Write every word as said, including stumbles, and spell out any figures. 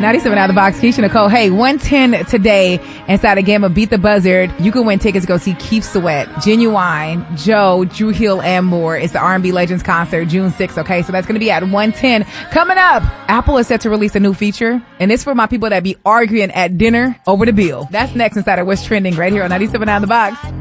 ninety-seven out of the box, Keisha Nicole. Hey, one ten today inside a game of Beat the Buzzard. You can win tickets to go see Keith Sweat, Genuine, Joe, Drew Hill, and more. It's the R and B Legends concert June sixth, okay? So that's going to be at one ten. Coming up, Apple is set to release a new feature, and it's for my people that be arguing at dinner over the bill. That's next inside of What's Trending right here on ninety-seven out of the box.